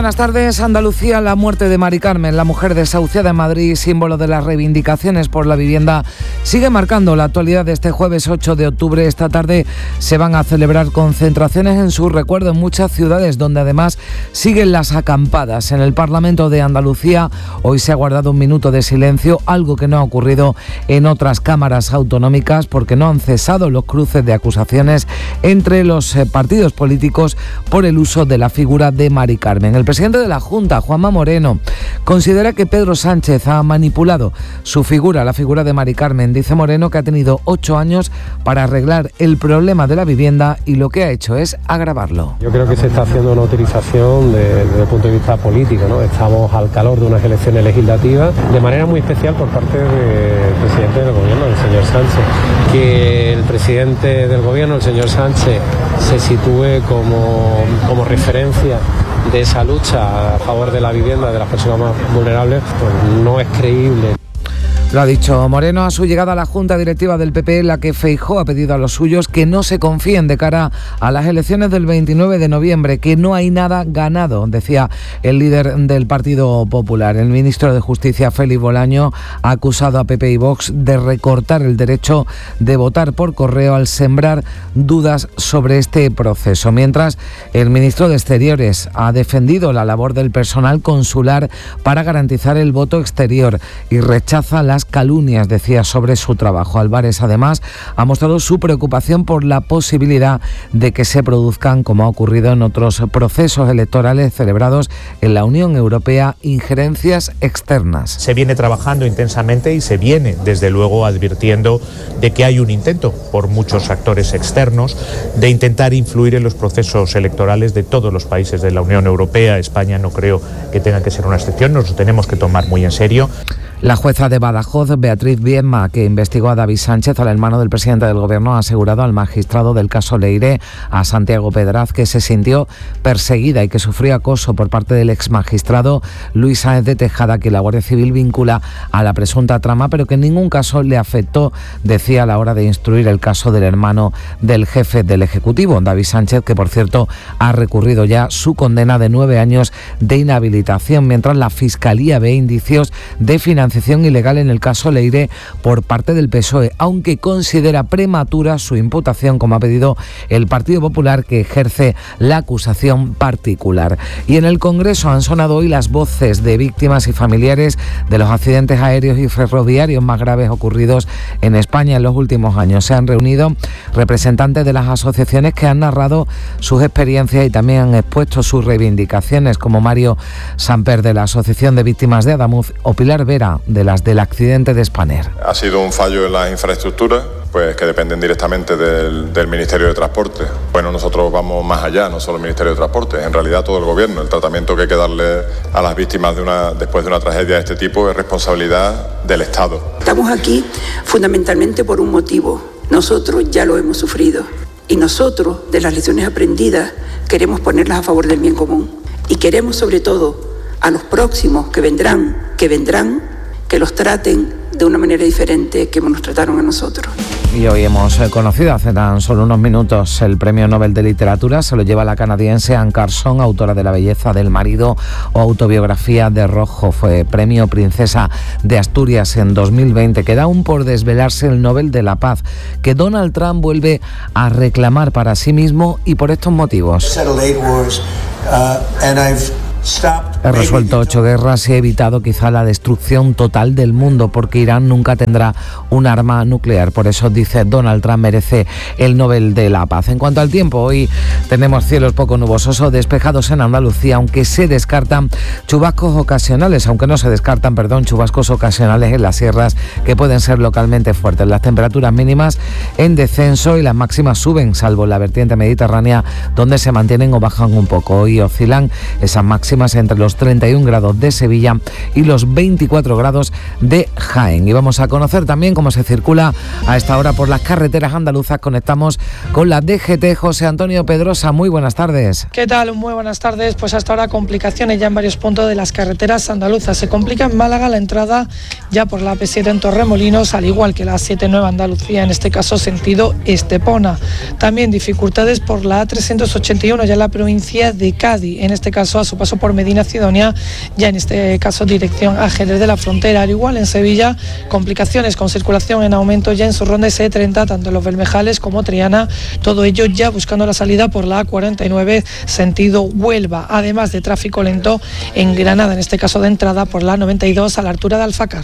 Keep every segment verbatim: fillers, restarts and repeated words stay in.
Buenas tardes. Andalucía, la muerte de Mari Carmen, la mujer desahuciada en Madrid, símbolo de las reivindicaciones por la vivienda, sigue marcando la actualidad de este jueves ocho de octubre. Esta tarde se van a celebrar concentraciones en su recuerdo en muchas ciudades, donde además siguen las acampadas. En el Parlamento de Andalucía hoy se ha guardado un minuto de silencio, algo que no ha ocurrido en otras cámaras autonómicas, porque no han cesado los cruces de acusaciones entre los partidos políticos por el uso de la figura de Mari Carmen. El presidente de la Junta, Juanma Moreno, considera que Pedro Sánchez ha manipulado su figura, la figura de Mari Carmen. Dice Moreno que ha tenido ocho años para arreglar el problema de la vivienda y lo que ha hecho es agravarlo. Yo creo que se está haciendo una utilización de, desde el punto de vista político, ¿no? Estamos al calor de unas elecciones legislativas, de manera muy especial por parte del presidente del gobierno, el señor Sánchez. Que el presidente del gobierno, el señor Sánchez, se sitúe como, como referencia de esa lucha a favor de la vivienda de las personas más vulnerables, pues no es creíble. Lo ha dicho Moreno a su llegada a la Junta Directiva del P P, en la que Feijóo ha pedido a los suyos que no se confíen de cara a las elecciones del veintinueve de noviembre, que no hay nada ganado, decía el líder del Partido Popular. El ministro de Justicia, Félix Bolaño, ha acusado a P P y Vox de recortar el derecho de votar por correo al sembrar dudas sobre este proceso. Mientras, el ministro de Exteriores ha defendido la labor del personal consular para garantizar el voto exterior y rechaza las calumnias, decía, sobre su trabajo. Álvarez, además, ha mostrado su preocupación por la posibilidad de que se produzcan, como ha ocurrido en otros procesos electorales celebrados en la Unión Europea, injerencias externas. Se viene trabajando intensamente y se viene, desde luego, advirtiendo de que hay un intento por muchos actores externos de intentar influir en los procesos electorales de todos los países de la Unión Europea. España no creo que tenga que ser una excepción, nos lo tenemos que tomar muy en serio. La jueza de Badajoz, Beatriz Viedma, que investigó a David Sánchez, al hermano del presidente del gobierno, ha asegurado al magistrado del caso Leire, a Santiago Pedraz, que se sintió perseguida y que sufrió acoso por parte del exmagistrado Luis Sáenz de Tejada, que la Guardia Civil vincula a la presunta trama, pero que en ningún caso le afectó, decía, a la hora de instruir el caso del hermano del jefe del Ejecutivo, David Sánchez, que por cierto ha recurrido ya su condena de nueve años de inhabilitación, mientras la Fiscalía ve indicios de financiación ilegal en el caso Leire por parte del P S O E, aunque considera prematura su imputación, como ha pedido el Partido Popular, que ejerce la acusación particular. Y en el Congreso han sonado hoy las voces de víctimas y familiares de los accidentes aéreos y ferroviarios más graves ocurridos en España en los últimos años. Se han reunido representantes de las asociaciones que han narrado sus experiencias y también han expuesto sus reivindicaciones, como Mario Samper, de la Asociación de Víctimas de Adamuz, o Pilar Vera, de las del accidente de Spanair. Ha sido un fallo en las infraestructuras, pues que dependen directamente del, del Ministerio de Transporte. Bueno, nosotros vamos más allá, no solo el Ministerio de Transporte, en realidad todo el gobierno. El tratamiento que hay que darle a las víctimas de una, después de una tragedia de este tipo es responsabilidad del Estado. Estamos aquí fundamentalmente por un motivo. Nosotros ya lo hemos sufrido y nosotros, de las lecciones aprendidas, queremos ponerlas a favor del bien común. Y queremos, sobre todo, a los próximos que vendrán, que vendrán, que los traten de una manera diferente que nos trataron a nosotros. Y hoy hemos conocido hace tan solo unos minutos el Premio Nobel de Literatura. Se lo lleva la canadiense Anne Carson, autora de La belleza del marido o Autobiografía de Rojo. Fue Premio Princesa de Asturias en dos mil veinte. Queda aún por desvelarse el Nobel de la Paz, que Donald Trump vuelve a reclamar para sí mismo y por estos motivos. He resuelto ocho guerras y he evitado quizá la destrucción total del mundo, porque Irán nunca tendrá un arma nuclear. Por eso, dice Donald Trump, merece el Nobel de la Paz. En cuanto al tiempo, hoy tenemos cielos poco nubosos o despejados en Andalucía, aunque se descartan chubascos ocasionales, aunque no se descartan, perdón, chubascos ocasionales en las sierras que pueden ser localmente fuertes. Las temperaturas mínimas en descenso y las máximas suben, salvo en la vertiente mediterránea, donde se mantienen o bajan un poco. Hoy oscilan esas máximas entre los los treinta y un grados de Sevilla y los veinticuatro grados de Jaén. Y vamos a conocer también cómo se circula a esta hora por las carreteras andaluzas. Conectamos con la D G T. José Antonio Pedrosa, muy buenas tardes. ¿Qué tal? Muy buenas tardes. Pues hasta ahora complicaciones ya en varios puntos de las carreteras andaluzas. Se complica en Málaga la entrada ya por la A P siete en Torremolinos, al igual que la A siete Nueva Andalucía, en este caso sentido Estepona. También dificultades por la A trescientos ochenta y uno ya en la provincia de Cádiz, en este caso a su paso por Medina Sidonia, ya en este caso dirección a Jerez de la Frontera. Al igual en Sevilla, complicaciones con circulación en aumento ya en su ronda S treinta, tanto en Los Bermejales como Triana, todo ello ya buscando la salida por la A cuarenta y nueve sentido Huelva, además de tráfico lento en Granada, en este caso de entrada por la noventa y dos a la altura de Alfacar.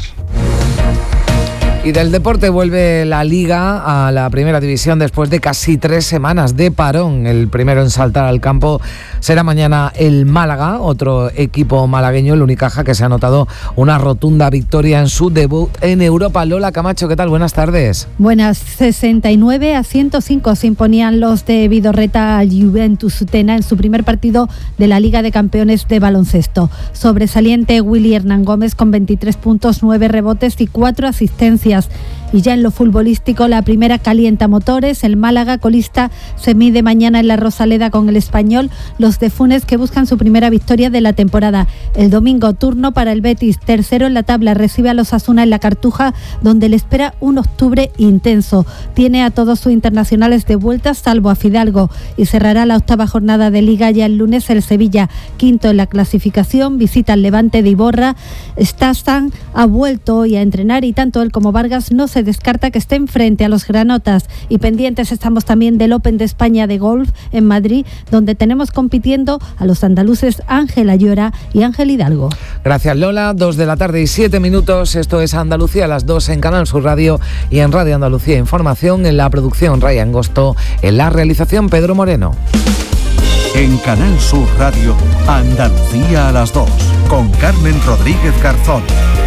Y del deporte vuelve la Liga a la primera división después de casi tres semanas de parón. El primero en saltar al campo será mañana el Málaga, otro equipo malagueño, el Unicaja, que se ha anotado una rotunda victoria en su debut en Europa. Lola Camacho, ¿qué tal? Buenas tardes. Buenas, sesenta y nueve a ciento cinco se imponían los de Vidorreta al Juventus Utena en su primer partido de la Liga de Campeones de baloncesto. Sobresaliente Willy Hernán Gómez con veintitrés puntos, nueve rebotes y cuatro asistencias. Y ya en lo futbolístico, la primera calienta motores. El Málaga, colista, se mide mañana en la Rosaleda con el Español. Los de Funes, que buscan su primera victoria de la temporada. El domingo, turno para el Betis, tercero en la tabla, recibe a los Osasuna en la Cartuja, donde le espera un octubre intenso. Tiene a todos sus internacionales de vuelta, salvo a Fidalgo, y cerrará la octava jornada de Liga ya el lunes el Sevilla, quinto en la clasificación, visita al Levante de Iborra. Stazan ha vuelto hoy a entrenar y tanto él como Vargas no se descarta que estén frente a los granotas. Y pendientes estamos también del Open de España de golf en Madrid, donde tenemos compitiendo a los andaluces Ángel Ayora y Ángel Hidalgo. Gracias, Lola. Dos de la tarde y siete minutos. Esto es Andalucía a las dos en Canal Sur Radio y en Radio Andalucía Información. En la producción Raya Angosto, en la realización Pedro Moreno. En Canal Sur Radio, Andalucía a las dos, con Carmen Rodríguez Garzón.